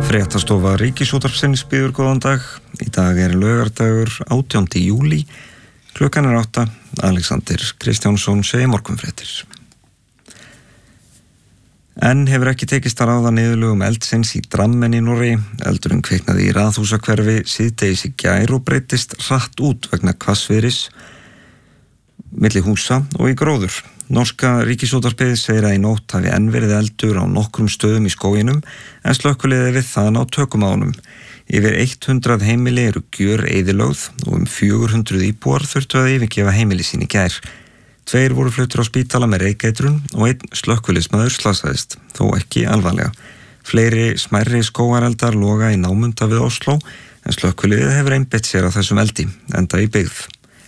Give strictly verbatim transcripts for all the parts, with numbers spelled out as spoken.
Fréttastofa Ríkisútvarpsins býður góðan dag. Í dag er laugardagur átjándi júlí. Klukkan er átta. Alexander Kristjánsson segir morgunfréttir. Enn hefur ekki tekist að ráða niðurlögum eldsins í Drammen í Noregi. Eldurinn kviknaði í Raðhúsahverfi síðdegis í gær og breyttist hratt út vegna hvassviðris milli húsa og í gróður. Norska Ríkisútvarpið segir að í nótt hafi enn verið eldur á nokkrum stöðum í skóginum en slökkviliðið við það ná tökum á honum. Yfir hundrað heimili eru gjöreyðilögð og um fjögur hundruð íbúar þurftu að yfirgefa heimili sín í gær. Tveir voru fluttir á spítala með reykeitrun og einn slökkviliðsmaður slasaðist, þó ekki alvarlega. Fleiri smærri skógareldar loga í námunda við Oslo en slökkviliðið hefur einbeitt sér á þessum eldi, enda í byggð.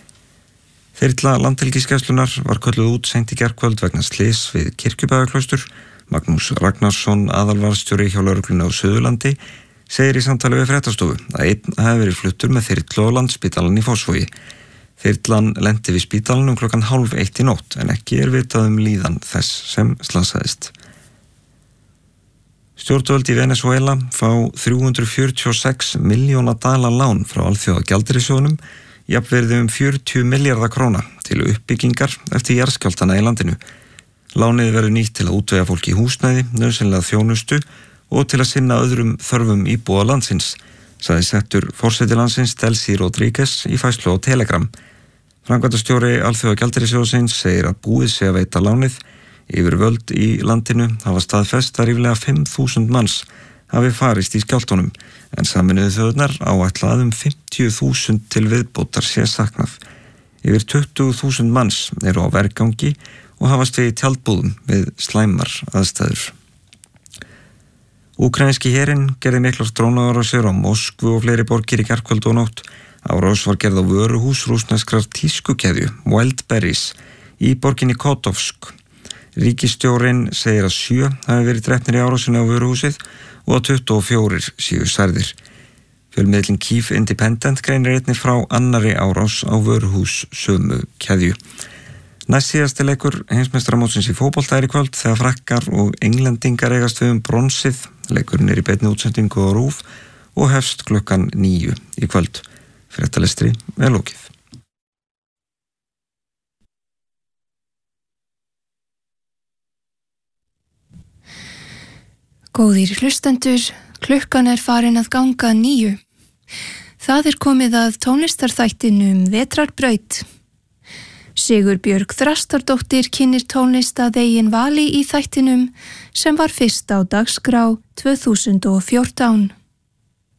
Þyrla Landhelgisgæslunnar var kölluð út seint í gærkvöld vegna slys við Kirkjubæjarklaustur. Magnús Ragnarsson, aðalvarðstjóri hjá lögreglunni á Suðurlandi, segir í samtali við fréttastofu að einn hafi verið fluttur með þyrlu á Landspítalann í Fossvogi. Þyrlan lenti við spítalanum klukkan hálf eitt í nótt en ekki er vitað um líðan þess sem slasaðist. Stjórnvöld í Venesúela fá þrjú hundruð fjörutíu og sex milljóna dala lán frá Alþjóðagjaldeyrissjóðnum, jafnvirði um fjörutíu milljarða króna til uppbyggingar eftir jarðskjálftana í landinu. Lánið verður nýtt til að útvega fólki húsnæði, nauðsynlega þjónustu og til að sinna öðrum þörfum íbúa landsins, sagði settur forseti landsins Delcy Rodríguez í færslu á Telegram. Framkvæmdastjóri Alþjóðagjaldeyrissjóðsins segir að búið sé að veita lánið. Yfirvöld í landinu hafa staðfest að ríflega fimm þúsund manns hafi farist í skjálftunum, en Sameinuðu þjóðirnar áætlað um fimmtíu þúsund til viðbótar sé saknað. Yfir tuttugu þúsund manns eru á vergangi og hafast við í tjaldbúðum við slæmar aðstæður. Úkraínski herinn gerði miklar drónaárásir á Moskvu og fleiri borgir í gærkvöld og nótt. Árás var gerð á vöruhús rússneskrar tískukeðju Wildberries í borginni Kotovsk. Ríkisstjórinn segir að sjö hafi verið drepnir í árásinni á vöruhúsið og að tuttugu og fjórir séu særðir. Fjölmiðlinn Kyiv Independent greinir einnig frá annarri árás á vöruhús sömu keðju. Næst síðasti leikur heimsmeistaramótsins í fótbolta er í kvöld þegar Frakkar og Englendingar eigast við um bronsið. Leikurinn er í beinni útsendingu á RÚV og hefst klukkan níu í kvöld. Fréttalestri er lokið. Góðir hlustendur, klukkan er farin að ganga níu. Það er komið að tónlistarþættinum Vetrarbraut. Sigurbjörg Þrastardóttir kynnir tónlist að eigin vali í þættinum sem var fyrst á dagskrá tvö þúsund og fjórtán.